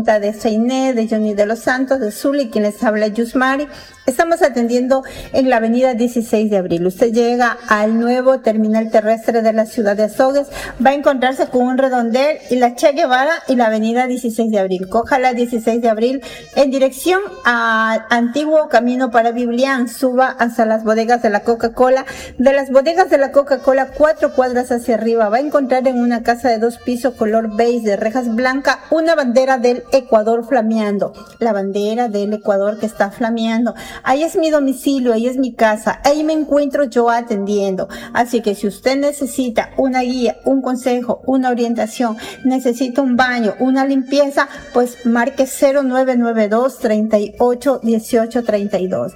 consulta de Seiné, de Johnny de los Santos, de Zuli, quien les habla Yusmari. Estamos atendiendo en la avenida 16 de abril. Usted llega al nuevo terminal terrestre de la ciudad de Azogues, va a encontrarse con un redondel y la Che Guevara y la avenida 16 de abril. Coja la 16 de abril en dirección al antiguo camino para Biblián, suba hasta las bodegas de la Coca-Cola. De las bodegas de la Coca-Cola, 4 cuadras hacia arriba, va a encontrar en una casa de 2 pisos color beige de rejas blanca una bandera del Ecuador flameando. La bandera del Ecuador que está flameando. Ahí es mi domicilio, ahí es mi casa, ahí me encuentro yo atendiendo. Así que si usted necesita una guía, un consejo, una orientación, necesita un baño, una limpieza, pues marque 0992 38 18 32.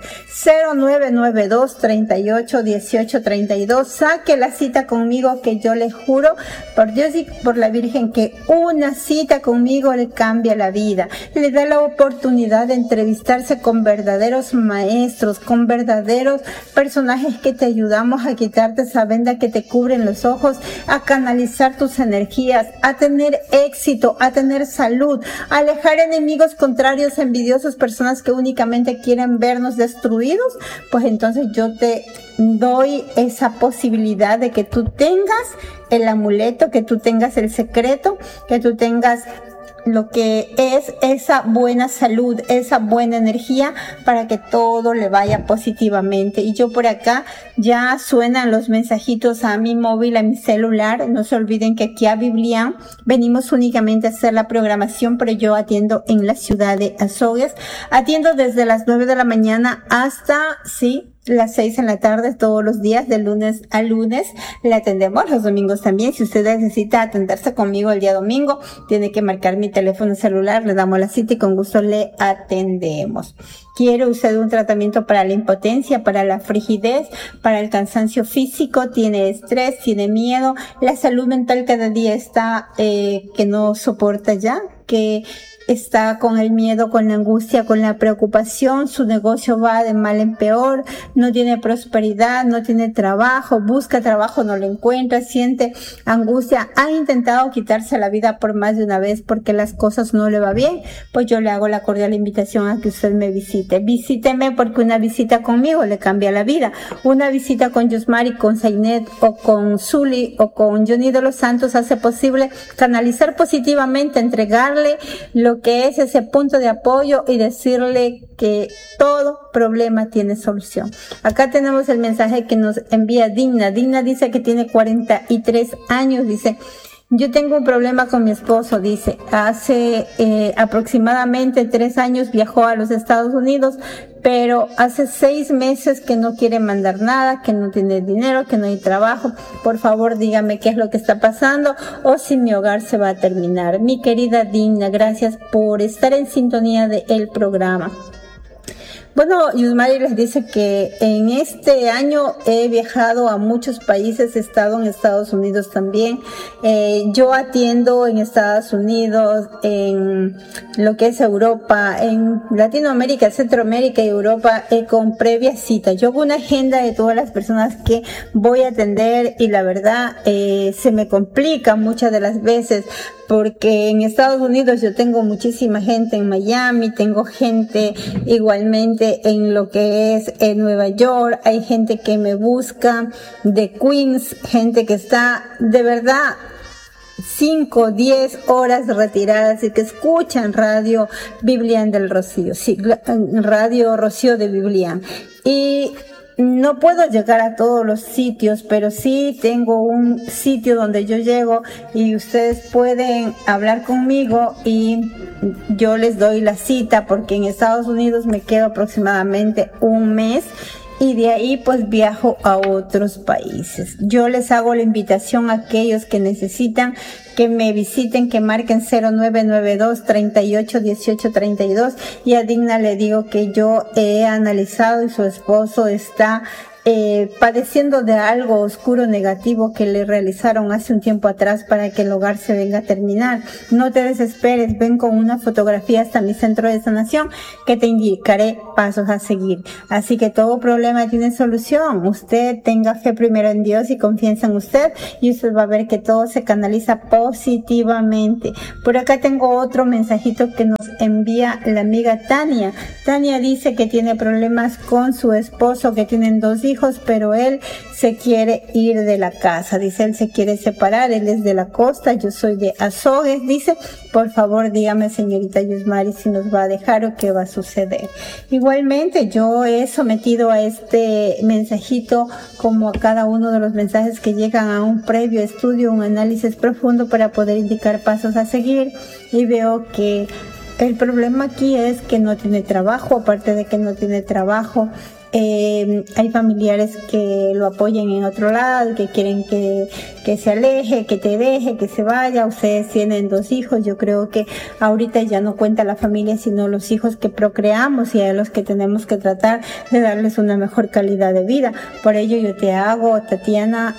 0992 38 18 32. Saque la cita conmigo, que yo le juro por Dios y por la Virgen que una cita conmigo le cambia la vida. Le da la oportunidad de entrevistarse con verdaderos maestros, con verdaderos personajes que te ayudamos a quitarte esa venda que te cubre los ojos, a canalizar tus energías, a tener éxito, a tener salud, a alejar enemigos contrarios, envidiosos, personas que únicamente quieren vernos destruidos. Pues entonces yo te doy esa posibilidad de que tú tengas el amuleto, que tú tengas el secreto, que tú tengas lo que es esa buena salud, esa buena energía para que todo le vaya positivamente. Y yo por acá ya suenan los mensajitos a mi móvil, a mi celular. No se olviden que aquí a Biblián venimos únicamente a hacer la programación, pero yo atiendo en la ciudad de Azogues. Atiendo desde las 9 de la mañana hasta, las 6 en la tarde, todos los días, de lunes a lunes. Le atendemos los domingos también. Si usted necesita atenderse conmigo el día domingo, tiene que marcar mi teléfono celular, le damos la cita y con gusto le atendemos. ¿Quiere usted un tratamiento para la impotencia, para la frigidez, para el cansancio físico? ¿Tiene estrés? ¿Tiene miedo? La salud mental cada día está que no soporta ya, que está con el miedo, con la angustia, con la preocupación, su negocio va de mal en peor, no tiene prosperidad, no tiene trabajo, busca trabajo, no lo encuentra, siente angustia, ha intentado quitarse la vida por más de una vez porque las cosas no le va bien. Pues yo le hago la cordial invitación a que usted me visite. Visíteme, porque una visita conmigo le cambia la vida. Una visita con Yusmari, con Zainet o con Zuli o con Johnny de los Santos hace posible canalizar positivamente, entregarle lo que es ese punto de apoyo y decirle que todo problema tiene solución. Acá tenemos el mensaje que nos envía Digna. Digna dice que tiene 43 años, dice: yo tengo un problema con mi esposo, dice. Hace aproximadamente 3 años viajó a los Estados Unidos, pero hace 6 meses que no quiere mandar nada, que no tiene dinero, que no hay trabajo. Por favor, dígame qué es lo que está pasando o si mi hogar se va a terminar. Mi querida Digna, gracias por estar en sintonía del programa. Bueno, Yusmari les dice que en este año he viajado a muchos países, he estado en Estados Unidos también. Yo atiendo en Estados Unidos, en lo que es Europa, en Latinoamérica, Centroamérica y Europa, con previa cita. Yo hago una agenda de todas las personas que voy a atender y la verdad se me complica muchas de las veces, porque en Estados Unidos yo tengo muchísima gente, en Miami tengo gente igualmente en lo que es en Nueva York, hay gente que me busca de Queens, gente que está de verdad 5, 10 horas retiradas y que escuchan Radio Biblián del Rocío, sí, Radio Rocío de Biblián. Y no puedo llegar a todos los sitios, pero sí tengo un sitio donde yo llego y ustedes pueden hablar conmigo y yo les doy la cita, porque en Estados Unidos me quedo aproximadamente un mes y de ahí pues viajo a otros países. Yo les hago la invitación a aquellos que necesitan que me visiten, que marquen 0992 38 18 32, y a Digna le digo que yo he analizado y su esposo está padeciendo de algo oscuro negativo que le realizaron hace un tiempo atrás para que el hogar se venga a terminar. No te desesperes, ven con una fotografía hasta mi centro de sanación que te indicaré pasos a seguir. Así que todo problema tiene solución. Usted tenga fe primero en Dios y confianza en usted y usted va a ver que todo se canaliza positivamente. Por acá tengo otro mensajito que nos envía la amiga Tania. Tania dice que tiene problemas con su esposo, que tienen 2 hijos, pero él se quiere ir de la casa. Dice, él se quiere separar, él es de la costa, yo soy de Azogues. Dice, por favor, dígame, señorita Yusmari, si nos va a dejar o qué va a suceder. Igualmente, yo he sometido a este mensajito, como a cada uno de los mensajes que llegan, a un previo estudio, un análisis profundo para poder indicar pasos a seguir, y veo que el problema aquí es que no tiene trabajo. Aparte de que no tiene trabajo, hay familiares que lo apoyan en otro lado, que quieren que se aleje, que te deje, que se vaya. Ustedes tienen 2 hijos. Yo creo que ahorita ya no cuenta la familia, sino los hijos que procreamos, y a los que tenemos que tratar de darles una mejor calidad de vida. Por ello yo te hago, Tatiana,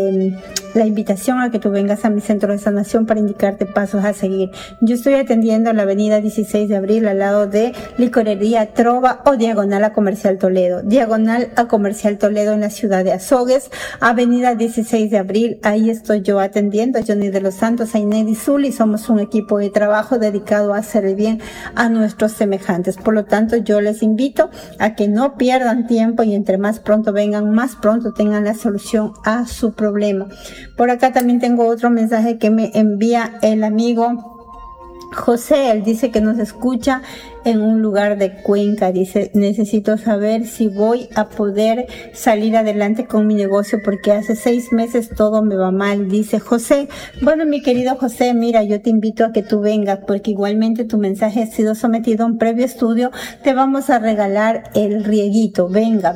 la invitación a que tú vengas a mi centro de sanación para indicarte pasos a seguir. Yo estoy atendiendo en la avenida 16 de abril, al lado de Licorería Trova, o diagonal a Comercial Toledo. Diagonal a Comercial Toledo, en la ciudad de Azogues, avenida 16 de abril. Ahí estoy yo atendiendo a Johnny de los Santos, a Inedi Zuli. Somos un equipo de trabajo dedicado a hacer el bien a nuestros semejantes. Por lo tanto, yo les invito a que no pierdan tiempo, y entre más pronto vengan, más pronto tengan la solución a su problema. Por acá también tengo otro mensaje que me envía el amigo José. Él dice que nos escucha en un lugar de Cuenca. Dice, necesito saber si voy a poder salir adelante con mi negocio, porque hace 6 meses todo me va mal. Dice José. Bueno, mi querido José, mira, yo te invito a que tú vengas, porque igualmente tu mensaje ha sido sometido a un previo estudio. Te vamos a regalar el rieguito. Venga,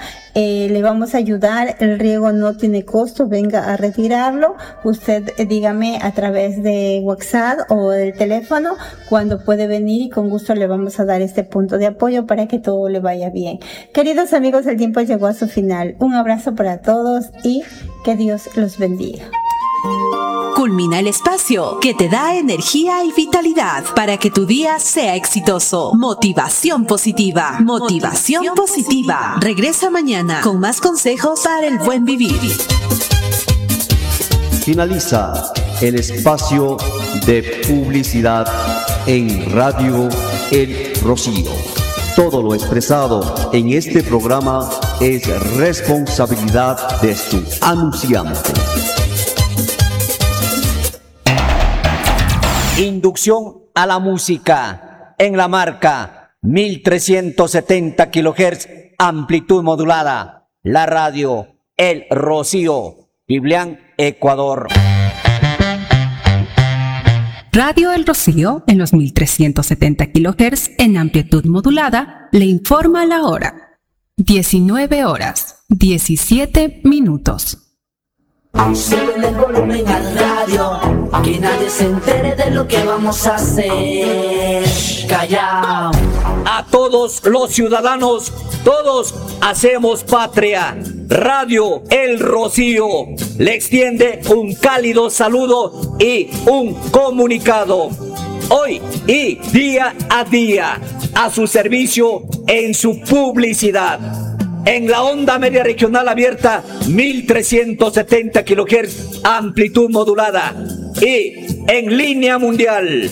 le vamos a ayudar. El riego no tiene costo. Venga a retirarlo. Usted dígame a través de WhatsApp o del teléfono cuando puede venir, y con gusto le vamos a dar este punto de apoyo para que todo le vaya bien. Queridos amigos, el tiempo llegó a su final. Un abrazo para todos y que Dios los bendiga. Culmina el espacio que te da energía y vitalidad para que tu día sea exitoso. Motivación positiva. Motivación positiva. Regresa mañana con más consejos para el buen vivir. Finaliza el espacio de publicidad en Radio El Rocío. Todo lo expresado en este programa es responsabilidad de su anunciante. Inducción a la música en la marca 1370 kHz, amplitud modulada. La radio El Rocío, Biblián, Ecuador. Radio El Rocío, en los 1370 kHz en amplitud modulada, le informa la hora. 19 horas, 17 minutos. Súbele el volumen al radio, que nadie se entere de lo que vamos a hacer. Callao. A todos los ciudadanos, todos hacemos patria. Radio El Rocío le extiende un cálido saludo y un comunicado. Hoy y día a día, a su servicio en su publicidad. En la onda media regional abierta, 1370 kHz, amplitud modulada. Y en línea mundial,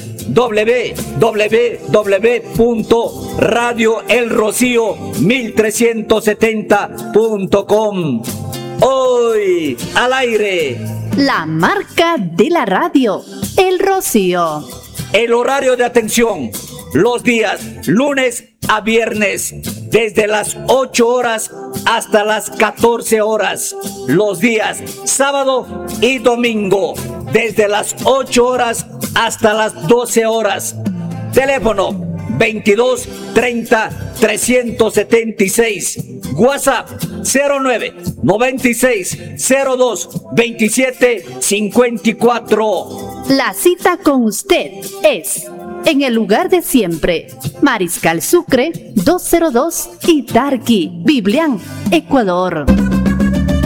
www.radioelrocio1370.com. Hoy al aire, la marca de la radio, El Rocío. El horario de atención, los días lunes a viernes, desde las 8 horas hasta las 14 horas. Los días sábado y domingo, desde las 8 horas hasta las 12 horas. Teléfono 22 30 376. WhatsApp 09 96 02 27 54. La cita con usted es en el lugar de siempre. Mariscal Sucre 202 y Tarqui, Biblián, Ecuador.